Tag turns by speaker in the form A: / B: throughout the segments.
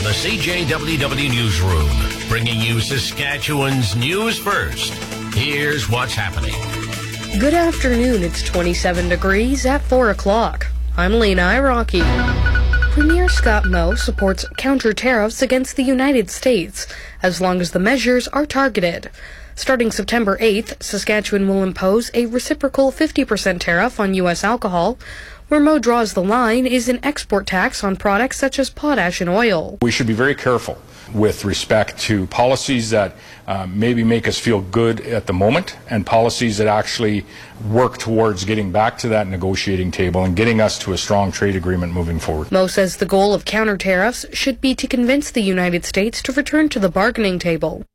A: the CJWW Newsroom, bringing you Saskatchewan's news first. Here's what's happening.
B: Good afternoon. It's 27 degrees at 4 o'clock. I'm Lena Iraqi. Premier Scott Moe supports counter-tariffs against the United States as long as the measures are targeted. Starting September 8th, Saskatchewan will impose a reciprocal 50% tariff on U.S. alcohol. Where Moe draws the line is an export tax on products such as potash and oil.
C: We should be very careful with respect to policies that maybe make us feel good at the moment and policies that actually work towards getting back to that negotiating table and getting us to a strong trade agreement moving forward.
B: Moe says the goal of counter tariffs should be to convince the United States to return to the bargaining table.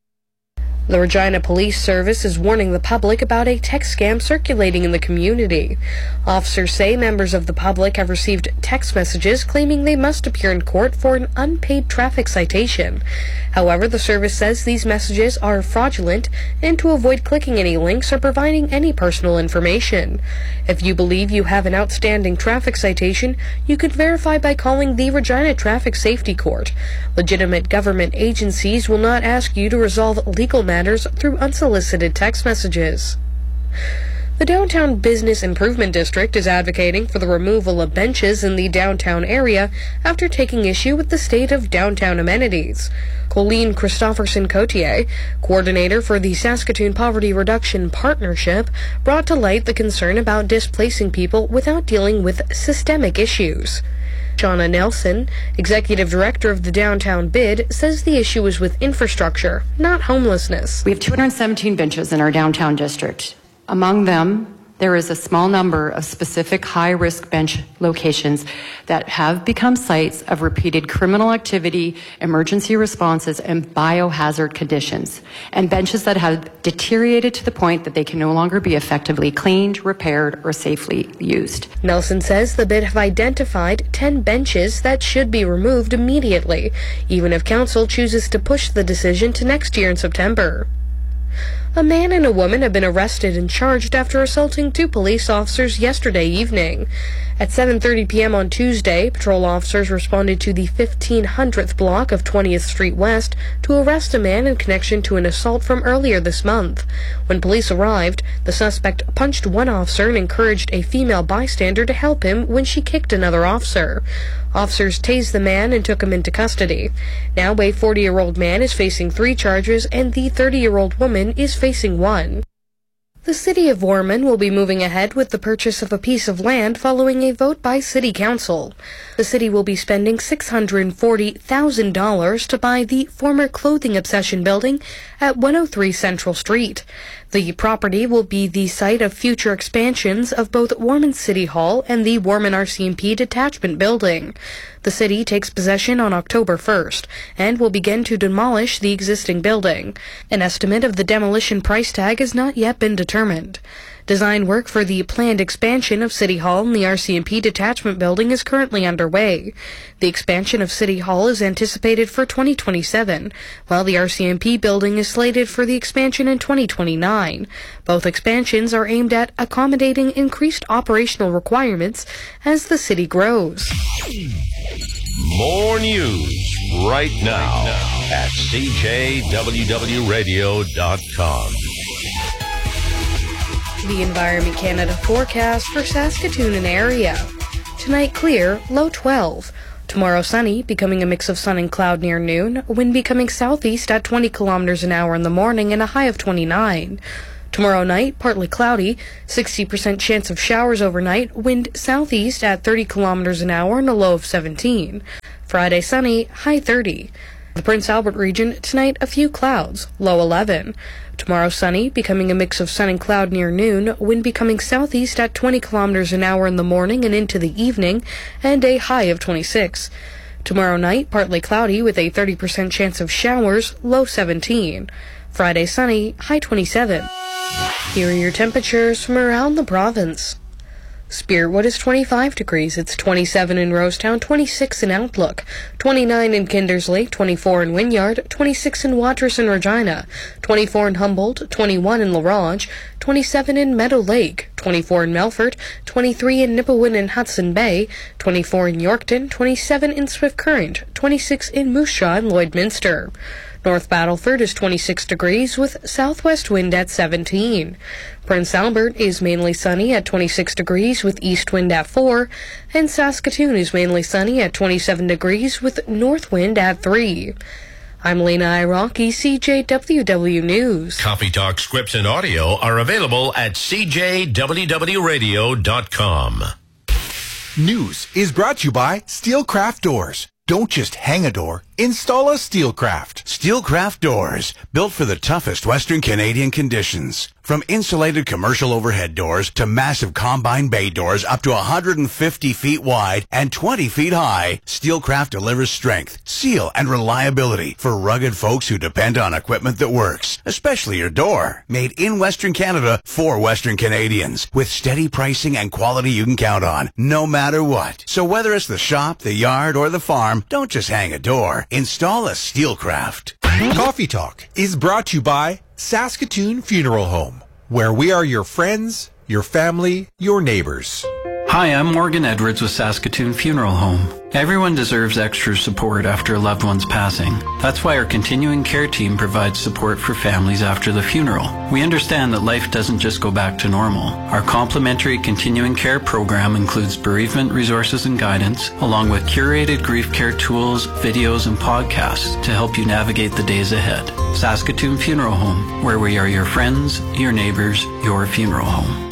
B: The Regina Police Service is warning the public about a text scam circulating in the community. Officers say members of the public have received text messages claiming they must appear in court for an unpaid traffic citation. However, the service says these messages are fraudulent and to avoid clicking any links or providing any personal information. If you believe you have an outstanding traffic citation, you can verify by calling the Regina Traffic Safety Court. Legitimate government agencies will not ask you to resolve legal matters through unsolicited text messages. The Downtown Business Improvement District is advocating for the removal of benches in the downtown area after taking issue with the state of downtown amenities. Colleen Christopherson-Cotier, coordinator for the Saskatoon Poverty Reduction Partnership, brought to light the concern about displacing people without dealing with systemic issues. Shauna Nelson, executive director of the Downtown BID, says the issue is with infrastructure, not homelessness.
D: We have 217 benches in our downtown district. Among them, there is a small number of specific high-risk bench locations that have become sites of repeated criminal activity, emergency responses, and biohazard conditions, and benches that have deteriorated to the point that they can no longer be effectively cleaned, repaired, or safely used.
B: Nelson says the BID have identified 10 benches that should be removed immediately, even if council chooses to push the decision to next year in September. A man and a woman have been arrested and charged after assaulting two police officers yesterday evening. At 7:30 p.m. on Tuesday, patrol officers responded to the 1500th block of 20th Street West to arrest a man in connection to an assault from earlier this month. When police arrived, the suspect punched one officer and encouraged a female bystander to help him when she kicked another officer. Officers tased the man and took him into custody. Now a 40-year-old man is facing 3 charges and the 30-year-old woman is facing 1. The City of Ormond will be moving ahead with the purchase of a piece of land following a vote by City Council. The city will be spending $640,000 to buy the former Clothing Obsession building at 103 Central Street. The property will be the site of future expansions of both Ormond City Hall and the Ormond RCMP detachment building. The city takes possession on October 1st and will begin to demolish the existing building. An estimate of the demolition price tag has not yet been determined. Design work for the planned expansion of City Hall and the RCMP detachment building is currently underway. The expansion of City Hall is anticipated for 2027, while the RCMP building is slated for the expansion in 2029. Both expansions are aimed at accommodating increased operational requirements as the city grows.
A: More news right now at CJWWRadio.com.
B: The Environment Canada forecast for Saskatoon and area. Tonight clear, low 12. Tomorrow sunny, becoming a mix of sun and cloud near noon. Wind becoming southeast at 20 kilometers an hour in the morning and a high of 29. Tomorrow night, partly cloudy, 60% chance of showers overnight. Wind southeast at 30 kilometers an hour and a low of 17. Friday sunny, high 30. The Prince Albert region, tonight a few clouds, low 11. Tomorrow sunny, becoming a mix of sun and cloud near noon, wind becoming southeast at 20 kilometers an hour in the morning and into the evening, and a high of 26. Tomorrow night, partly cloudy with a 30% chance of showers, low 17. Friday sunny, high 27. Here are your temperatures from around the province. Spiritwood is 25 degrees. It's 27 in Rosetown, 26 in Outlook, 29 in Kindersley, 24 in Wynyard, 26 in Watrous and Regina, 24 in Humboldt, 21 in La Ronge, 27 in Meadow Lake, 24 in Melfort, 23 in Nipawin and Hudson Bay, 24 in Yorkton, 27 in Swift Current, 26 in Moose Jaw and Lloydminster. North Battleford is 26 degrees with southwest wind at 17. Prince Albert is mainly sunny at 26 degrees with east wind at 4. And Saskatoon is mainly sunny at 27 degrees with north wind at 3. I'm Lena Iraqi, CJWW News.
A: Coffee Talk scripts and audio are available at cjwwradio.com.
E: News is brought to you by Steelcraft Doors. Don't just hang a door, install a Steelcraft. Steelcraft Doors, built for the toughest Western Canadian conditions. From insulated commercial overhead doors to massive combine bay doors up to 150 feet wide and 20 feet high, Steelcraft delivers strength, seal, and reliability for rugged folks who depend on equipment that works, especially your door. Made in Western Canada for Western Canadians, with steady pricing and quality you can count on, no matter what. So whether it's the shop, the yard, or the farm, don't just hang a door. Install a Steelcraft.
F: Coffee Talk is brought to you by Saskatoon Funeral Home, where we are your friends, your family, your neighbors.
G: Hi, I'm Morgan Edwards with Saskatoon Funeral Home. Everyone deserves extra support after a loved one's passing. That's why our continuing care team provides support for families after the funeral. We understand that life doesn't just go back to normal. Our complimentary continuing care program includes bereavement resources and guidance, along with curated grief care tools, videos, and podcasts to help you navigate the days ahead. Saskatoon Funeral Home, where we are your friends, your neighbors, your funeral home.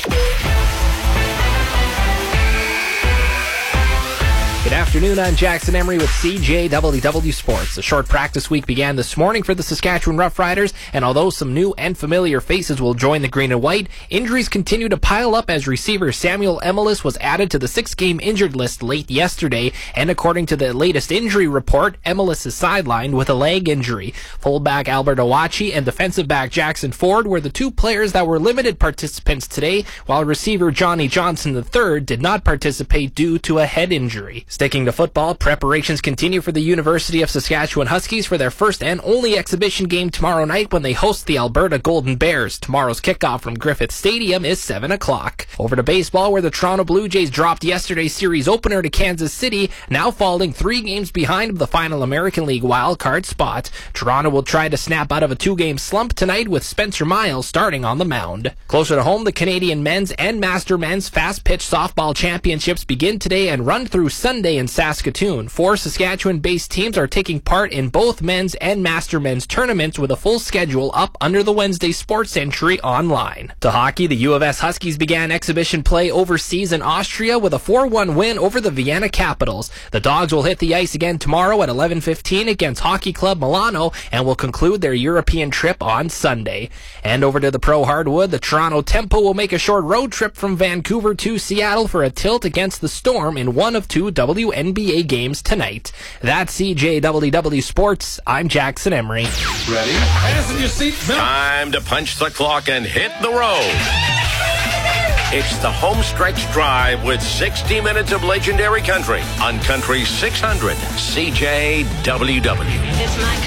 H: Good afternoon, I'm Jackson Emery with CJWW Sports. A short practice week began this morning for the Saskatchewan Roughriders, and although some new and familiar faces will join the green and white, injuries continue to pile up as receiver Samuel Emelis was added to the 6-game injured list late yesterday, and according to the latest injury report, Emelis is sidelined with a leg injury. Fullback Albert Awachi and defensive back Jackson Ford were the two players that were limited participants today, while receiver Johnny Johnson III did not participate due to a head injury. Sticking to football, preparations continue for the University of Saskatchewan Huskies for their first and only exhibition game tomorrow night when they host the Alberta Golden Bears. Tomorrow's kickoff from Griffith Stadium is 7 o'clock. Over to baseball, where the Toronto Blue Jays dropped yesterday's series opener to Kansas City, now falling 3 games behind the final American League wildcard spot. Toronto will try to snap out of a 2-game slump tonight with Spencer Miles starting on the mound. Closer to home, the Canadian men's and master men's fast-pitch softball championships begin today and run through Sunday in Saskatoon. 4 Saskatchewan-based teams are taking part in both men's and master men's tournaments with a full schedule up under the Wednesday Sports Entry online. To hockey, the U of S Huskies began exhibition play overseas in Austria with a 4-1 win over the Vienna Capitals. The Dogs will hit the ice again tomorrow at 11:15 against Hockey Club Milano and will conclude their European trip on Sunday. And over to the Pro Hardwood, the Toronto Tempo will make a short road trip from Vancouver to Seattle for a tilt against the Storm in one of 2 WNBA games tonight. That's CJWW Sports. I'm Jackson Emery.
A: Ready? Fasten your seatbelt. Time to punch the clock and hit the road. It's the home stretch drive with 60 minutes of legendary country on Country 600 CJWW.